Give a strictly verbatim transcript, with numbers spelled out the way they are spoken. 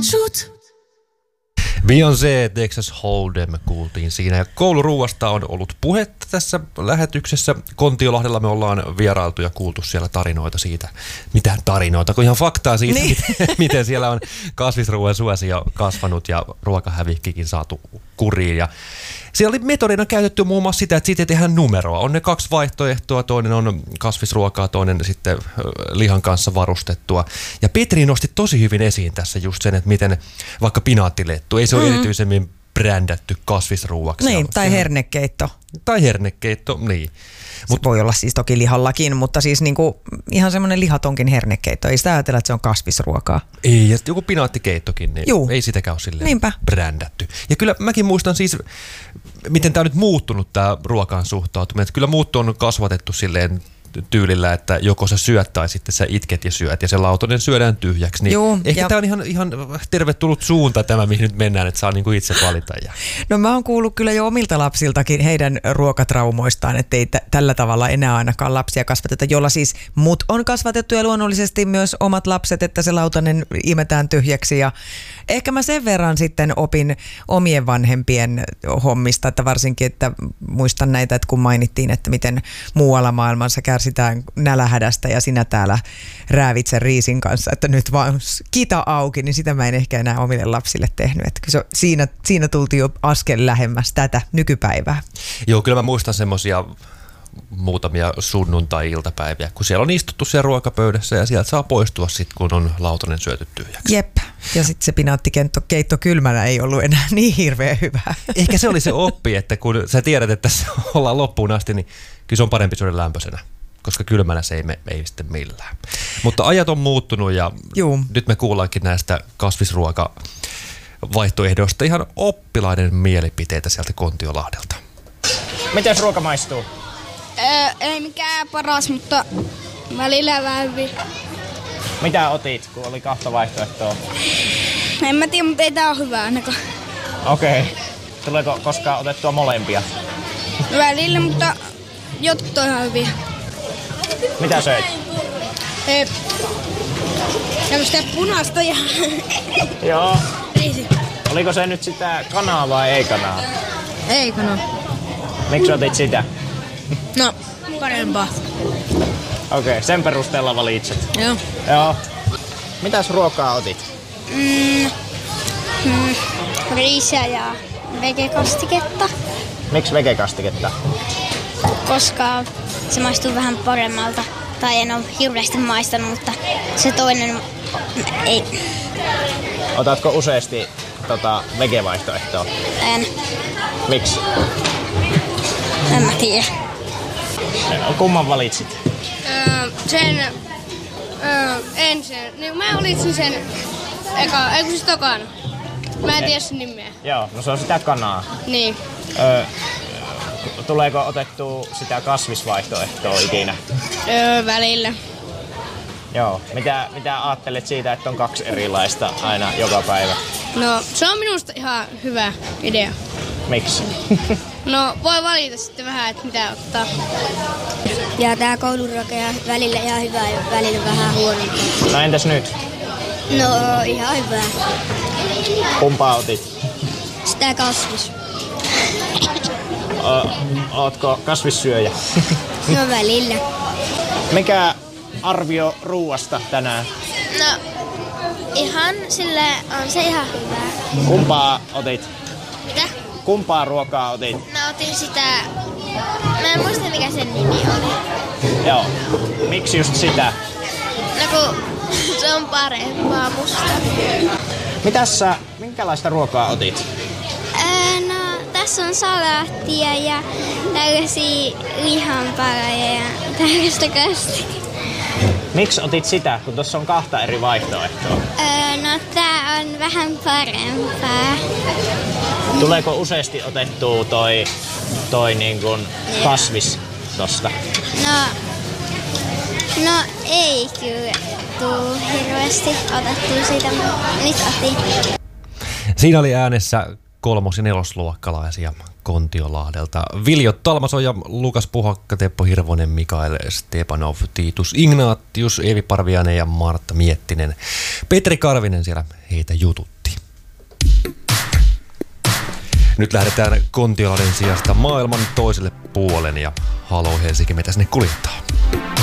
Shoot. Beyoncé, Texas Hold'em kuultiin siinä. Ja kouluruuasta on ollut puhetta tässä lähetyksessä. Kontiolahdella me ollaan vierailtu ja kuultu siellä tarinoita siitä. Mitään tarinoita, kun ihan faktaa siitä, niin. miten, miten siellä on kasvisruoan suosio kasvanut ja ruokahävikkikin saatu kuriin. Ja siellä oli metodina käytetty muun muassa sitä, että siitä ei tehdä numeroa. On ne kaksi vaihtoehtoa, toinen on kasvisruokaa, toinen sitten lihan kanssa varustettua. Ja Petri nosti tosi hyvin esiin tässä just sen, että miten vaikka pinaattilettu, ei se ole mm. erityisemmin brändätty kasvisruuaksi. Niin, tai ihan hernekeitto. Tai hernekeitto, niin. Mut voi olla siis toki lihallakin, mutta siis niinku ihan semmoinen lihatonkin hernekeitto. Ei sitä ajatella, että se on kasvisruokaa. Ei, ja joku pinaattikeittokin, niin Juu. ei sitäkään ole silleen Niinpä. brändätty. Ja kyllä mäkin muistan siis, miten tämä on nyt muuttunut tämä ruokaan suhtautuminen. Että kyllä muut on kasvatettu silleen tyylillä, että joko sä syöt tai sitten sä itket ja syöt ja se lautonen syödään tyhjäksi. Niin Juu, ehkä ja... tämä on ihan, ihan tervetullut suunta tämä, mihin nyt mennään, että saa niinku itse valita. Ja... No mä oon kuullut kyllä jo omilta lapsiltakin heidän ruokatraumoistaan, että ei t- tällä tavalla enää ainakaan lapsia kasvateta, jolla siis mut on kasvatettu ja luonnollisesti myös omat lapset, että se lautanen imetään tyhjäksi ja ehkä mä sen verran sitten opin omien vanhempien hommista, että varsinkin, että muistan näitä, että kun mainittiin, että miten muualla maailmassa kärsitään nälähädästä ja sinä täällä räävit sen riisin kanssa, että nyt vaan kita auki, niin sitä mä en ehkä enää omille lapsille tehnyt. Että se, siinä, siinä tultiin jo askel lähemmäs tätä nykypäivää. Joo, kyllä mä muistan semmoisia muutamia sunnuntai-iltapäiviä, kun siellä on istuttu siellä ruokapöydässä ja sieltä saa poistua sitten, kun on lautanen syöty tyhjäksi. Jep. Ja sitten se pinaattikentto kylmänä ei ollut enää niin hirveän hyvää. Ehkä se oli se oppi, että kun sä tiedät, että tässä ollaan loppuun asti, niin kyllä se on parempi syödä lämpöisenä, koska kylmänä se ei, me, ei sitten millään. Mutta ajat on muuttunut ja Juu. nyt me kuullaankin näistä kasvisruokavaihtoehdoista ihan oppilaiden mielipiteitä sieltä Kontiolahdelta. Miten ruoka maistuu? Öö, ei mikään paras, mutta välillä vähän hyvin. Mitä otit, kun oli kahta vaihtoehtoa? En mä tiedä, mutta ei tää ole hyvä ainakaan. Okei. Okay. Tuleeko koskaan otettua molempia? Välillä, mutta jotkut on ihan hyviä. Mitä söit? Öö, tämmöstä punaista ja... Joo. Riisi. Oliko se nyt sitä kanaa vai ei kanaa? Ei kanaa. Miksi otit sitä? No, parempaa. Okei, okay, sen perusteella valitset. Joo. Joo. Mitäs ruokaa otit? Mm, mm, riisiä ja vegekastiketta. Miksi vegekastiketta? Koska se maistuu vähän paremmalta. Tai en ole hirveästi maistanut, mutta se toinen ei. Otatko useasti tota, vegevaihtoehtoa? En. Miksi? En mä tiedä. No, kumman valitsit? Öö, sen... Öö, ensin. Niin mä valitsin sen eka... Ei kun siis tokana. Mä en tiedä sen nimeä. Joo, no se on sitä kanaa. Niin. Öö, tuleeko otettua sitä kasvisvaihtoehtoa ikinä? Öö, välillä. Joo. Mitä, mitä ajattelet siitä, että on kaksi erilaista aina joka päivä? No, se on minusta ihan hyvä idea. Miksi? No, voi valita sitten vähän, että mitä ottaa. Ja tää kouluruoka on välillä ihan hyvä ja välillä vähän huonompaa. No entäs nyt? No, ihan hyvä. Kumpaa otit? Sitä kasvis. O, ootko kasvissyöjä? No välillä. Mikä arvio ruuasta tänään? No, ihan sille on se ihan hyvä. Kumpaa otit? Mitä? Kumpaa ruokaa otit? No otin sitä, mä en muista mikä sen nimi oli. Joo. Miksi just sitä? No kun se on parempaa musta. Mitäs sä, minkälaista ruokaa otit? Öö, no tässä on salaattia ja tällaisia lihanpaloja ja tällaista kastiketta. Miksi otit sitä, kun tuossa on kahta eri vaihtoehtoa? Öö, no tää on vähän parempaa. Tuleeko useasti otettua toi, toi niin kuin kasvis tosta? No, no ei kyllä tuu hirveästi otettua siitä, mutta nyt otin. Siinä oli äänessä kolmos- ja nelosluokkalaisia Kontiolahdelta. Viljo Talmason ja Lukas Puhakka, Teppo Hirvonen, Mikael Stepanov, Titus Ignatius, Eevi Parviainen ja Martta Miettinen. Petri Karvinen siellä heitä jututti. Nyt lähdetään Kontiolahden sijasta maailman toiselle puolen ja Halo Helsinki meitä sinne kuljettaa.